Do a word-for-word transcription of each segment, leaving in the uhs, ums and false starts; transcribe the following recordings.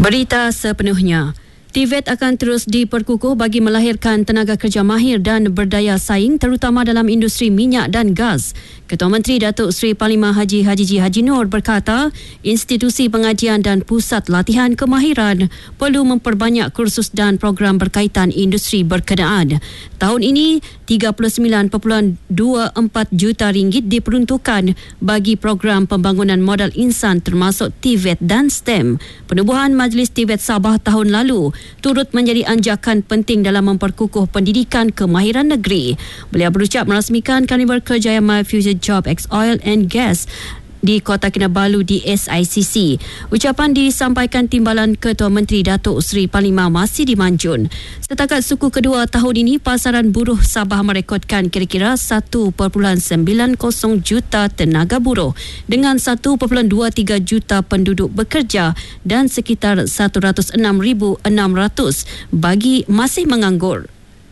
Berita sepenuhnya. T V E T akan terus diperkukuh bagi melahirkan tenaga kerja mahir dan berdaya saing terutama dalam industri minyak dan gas. Ketua Menteri Datuk Seri Panglima Haji Hajiji Haji Noor berkata, institusi pengajian dan pusat latihan kemahiran perlu memperbanyak kursus dan program berkaitan industri berkenaan. Tahun ini, tiga puluh sembilan perpuluhan dua empat juta ringgit diperuntukkan bagi program pembangunan modal insan termasuk T V E T dan STEM. Penubuhan Majlis T V E T Sabah tahun lalu turut menjadi anjakan penting dalam memperkukuh pendidikan kemahiran negeri. Beliau berucap merasmikan Karnival Kerjaya My Future Job Ex Oil and Gas di Kota Kinabalu di S I C C. Ucapan disampaikan Timbalan Ketua Menteri Datuk Seri Panglima masih dimanjun. Setakat suku kedua tahun ini, pasaran buruh Sabah merekodkan kira-kira satu perpuluhan sembilan kosong juta tenaga buruh dengan satu perpuluhan dua tiga juta penduduk bekerja dan sekitar satu ratus enam ribu enam ratus bagi masih menganggur.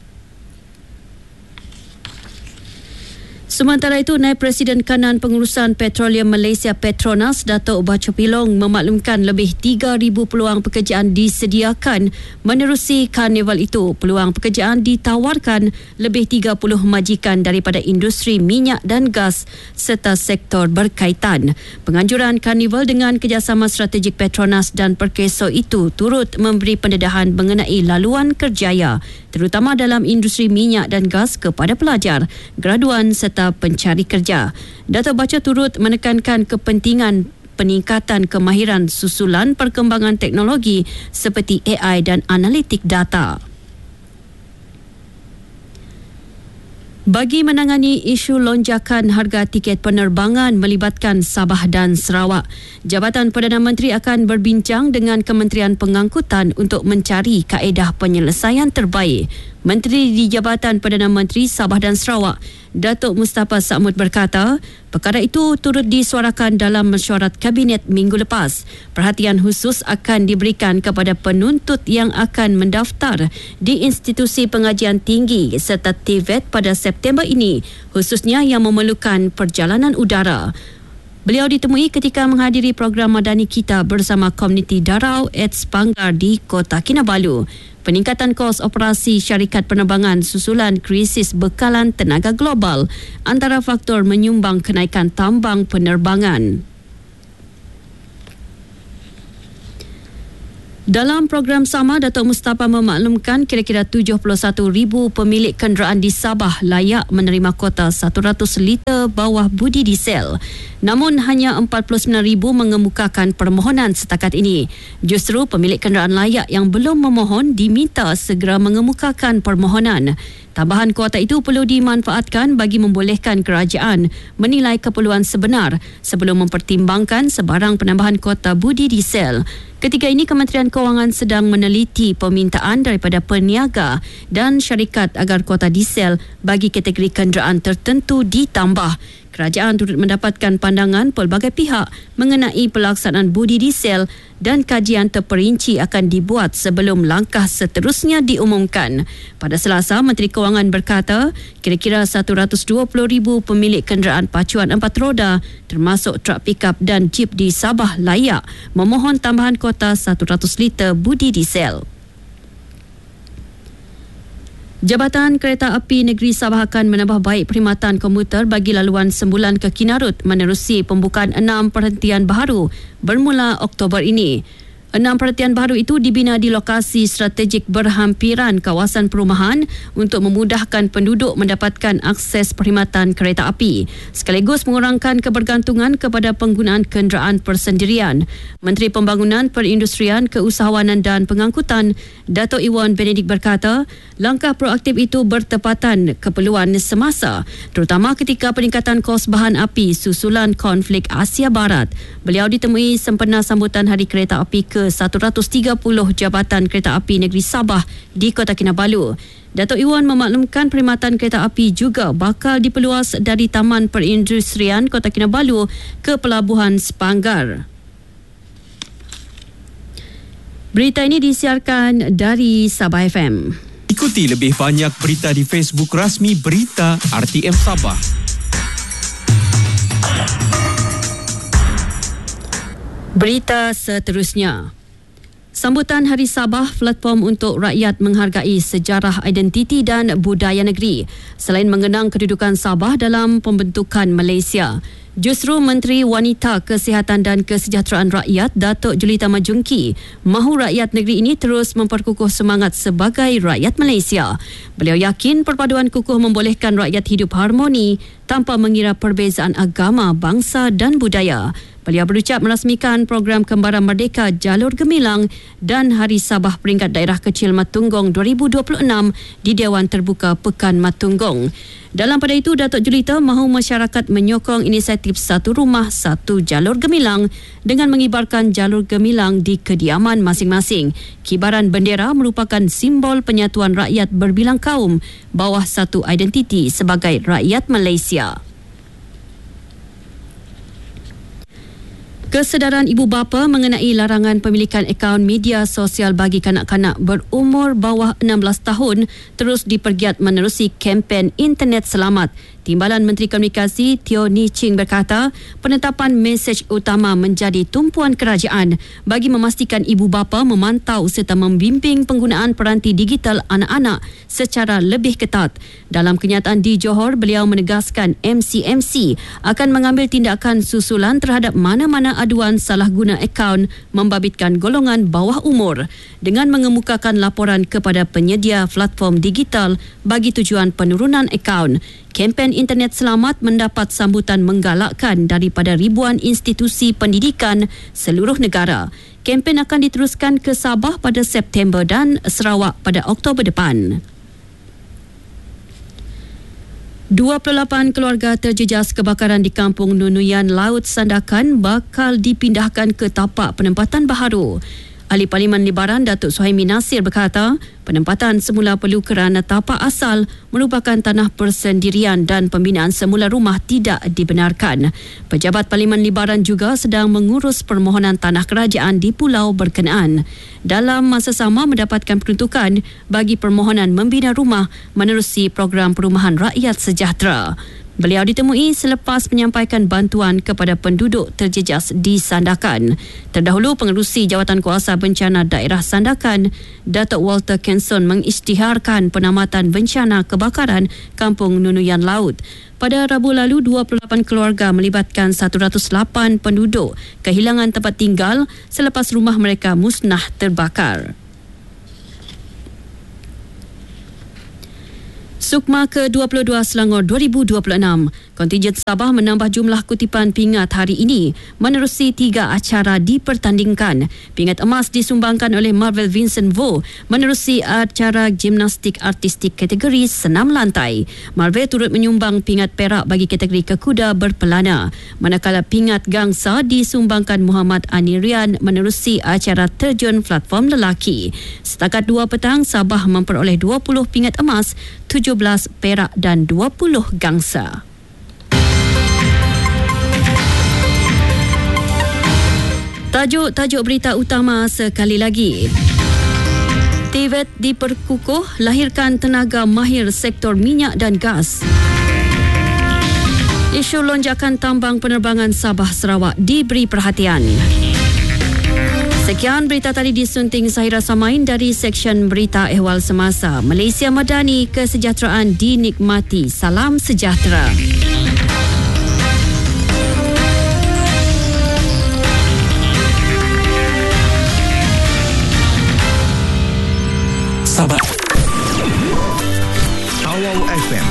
Sementara itu, Naib Presiden Kanan Pengurusan Petroleum Malaysia Petronas, Datuk Bacho Pilong memaklumkan lebih tiga ribu peluang pekerjaan disediakan menerusi karnival itu. Peluang pekerjaan ditawarkan lebih tiga puluh majikan daripada industri minyak dan gas serta sektor berkaitan. Penganjuran karnival dengan kerjasama strategik Petronas dan Perkeso itu turut memberi pendedahan mengenai laluan kerjaya terutama dalam industri minyak dan gas kepada pelajar, graduan serta pencari kerja. Datuk Bacho turut menekankan kepentingan peningkatan kemahiran susulan perkembangan teknologi seperti A I dan analitik data. Bagi menangani isu lonjakan harga tiket penerbangan melibatkan Sabah dan Sarawak, Jabatan Perdana Menteri akan berbincang dengan Kementerian Pengangkutan untuk mencari kaedah penyelesaian terbaik. Menteri di Jabatan Perdana Menteri Sabah dan Sarawak, Datuk Mustafa Sa'mud berkata, perkara itu turut disuarakan dalam mesyuarat Kabinet minggu lepas. Perhatian khusus akan diberikan kepada penuntut yang akan mendaftar di institusi pengajian tinggi serta T V E T pada September ini, khususnya yang memerlukan perjalanan udara. Beliau ditemui ketika menghadiri program Madani Kita bersama komuniti Darau Eats Panggar di Kota Kinabalu. Peningkatan kos operasi syarikat penerbangan susulan krisis bekalan tenaga global antara faktor menyumbang kenaikan tambang penerbangan. Dalam program sama, Datuk Mustafa memaklumkan kira-kira tujuh puluh satu ribu pemilik kenderaan di Sabah layak menerima kuota seratus liter bawah budi diesel. Namun hanya empat puluh sembilan ribu mengemukakan permohonan setakat ini. Justru pemilik kenderaan layak yang belum memohon diminta segera mengemukakan permohonan. Tambahan kuota itu perlu dimanfaatkan bagi membolehkan kerajaan menilai keperluan sebenar sebelum mempertimbangkan sebarang penambahan kuota budi diesel. Ketika ini, Kementerian Kewangan sedang meneliti permintaan daripada peniaga dan syarikat agar kuota diesel bagi kategori kenderaan tertentu ditambah. Kerajaan turut mendapatkan pandangan pelbagai pihak mengenai pelaksanaan budi diesel dan kajian terperinci akan dibuat sebelum langkah seterusnya diumumkan. Pada Selasa, Menteri Kewangan berkata kira-kira seratus dua puluh ribu pemilik kenderaan pacuan empat roda termasuk trak pikap dan jeep di Sabah layak memohon tambahan kuota seratus liter budi diesel. Jabatan Kereta Api Negeri Sabah akan menambah baik perkhidmatan komuter bagi laluan sembulan ke Kinarut menerusi pembukaan enam perhentian baru bermula Oktober ini. Enam perhentian baru itu dibina di lokasi strategik berhampiran kawasan perumahan untuk memudahkan penduduk mendapatkan akses perkhidmatan kereta api sekaligus mengurangkan kebergantungan kepada penggunaan kenderaan persendirian. Menteri Pembangunan, Perindustrian, Keusahawanan dan Pengangkutan, Dato' Iwan Benedik berkata, langkah proaktif itu bertepatan keperluan semasa, terutama ketika peningkatan kos bahan api susulan konflik Asia Barat. Beliau ditemui sempena sambutan Hari Kereta Api ke seratus tiga puluh Jabatan Kereta Api Negeri Sabah di Kota Kinabalu. Dato' Iwan memaklumkan perkhidmatan kereta api juga bakal diperluas dari Taman Perindustrian Kota Kinabalu ke Pelabuhan Sepanggar. Berita ini disiarkan dari Sabah F M. Ikuti lebih banyak berita di Facebook rasmi Berita R T M Sabah. Berita seterusnya. Sambutan Hari Sabah, platform untuk rakyat menghargai sejarah identiti dan budaya negeri. Selain mengenang kedudukan Sabah dalam pembentukan Malaysia, justru Menteri Wanita, Kesihatan dan Kesejahteraan Rakyat Datuk Julita Majungki mahu rakyat negeri ini terus memperkukuh semangat sebagai rakyat Malaysia. Beliau yakin perpaduan kukuh membolehkan rakyat hidup harmoni tanpa mengira perbezaan agama, bangsa dan budaya. Beliau berucap merasmikan program Kembaran Merdeka Jalur Gemilang dan Hari Sabah Peringkat Daerah Kecil Matunggong dua ribu dua puluh enam di Dewan Terbuka Pekan Matunggong. Dalam pada itu, Datuk Julita mahu masyarakat menyokong inisiatif Satu Rumah Satu Jalur Gemilang dengan mengibarkan jalur gemilang di kediaman masing-masing. Kibaran bendera merupakan simbol penyatuan rakyat berbilang kaum bawah satu identiti sebagai rakyat Malaysia. Kesedaran ibu bapa mengenai larangan pemilikan akaun media sosial bagi kanak-kanak berumur bawah enam belas tahun terus dipergiat menerusi kempen Internet Selamat. Timbalan Menteri Komunikasi Teo Ni Ching berkata, penetapan mesej utama menjadi tumpuan kerajaan bagi memastikan ibu bapa memantau serta membimbing penggunaan peranti digital anak-anak secara lebih ketat. Dalam kenyataan di Johor, beliau menegaskan M C M C akan mengambil tindakan susulan terhadap mana-mana aduan salah guna akaun membabitkan golongan bawah umur dengan mengemukakan laporan kepada penyedia platform digital bagi tujuan penurunan akaun. Kempen Internet Selamat mendapat sambutan menggalakkan daripada ribuan institusi pendidikan seluruh negara. Kempen akan diteruskan ke Sabah pada September dan Sarawak pada Oktober depan. dua puluh lapan keluarga terjejas kebakaran di Kampung Nunuyan Laut Sandakan bakal dipindahkan ke tapak penempatan baharu. Ahli Parlimen Libaran Datuk Suhaimi Nasir berkata, penempatan semula perlu kerana tapak asal merupakan tanah persendirian dan pembinaan semula rumah tidak dibenarkan. Pejabat Parlimen Libaran juga sedang mengurus permohonan tanah kerajaan di pulau berkenaan. Dalam masa sama mendapatkan peruntukan bagi permohonan membina rumah menerusi program perumahan rakyat sejahtera. Beliau ditemui selepas menyampaikan bantuan kepada penduduk terjejas di Sandakan. Terdahulu, Pengerusi Jawatan Kuasa Bencana Daerah Sandakan, Datuk Walter Kenson mengisytiharkan penamatan bencana kebakaran Kampung Nunuyan Laut. Pada Rabu lalu, dua puluh lapan keluarga melibatkan seratus lapan penduduk kehilangan tempat tinggal selepas rumah mereka musnah terbakar. Sukma ke dua puluh dua Selangor dua ribu dua puluh enam. Kontingen Sabah menambah jumlah kutipan pingat hari ini menerusi tiga acara dipertandingkan. Pingat emas disumbangkan oleh Marvel Vincent Vo menerusi acara gimnastik artistik kategori senam lantai. Marvel turut menyumbang pingat perak bagi kategori kekuda berpelana. Manakala pingat gangsa disumbangkan Muhammad Anirian menerusi acara terjun platform lelaki. Setakat dua petang, Sabah memperoleh dua puluh pingat emas, tujuh belas perak dan dua puluh gangsa. Tajuk-tajuk berita utama sekali lagi. T V E T diperkukuh lahirkan tenaga mahir sektor minyak dan gas. Isu lonjakan tambang penerbangan Sabah Sarawak diberi perhatian. Sekian berita tadi disunting Sahira Samain dari Seksyen Berita Ehwal Semasa. Malaysia Madani, kesejahteraan dinikmati. Salam sejahtera. Sabah Tawau F M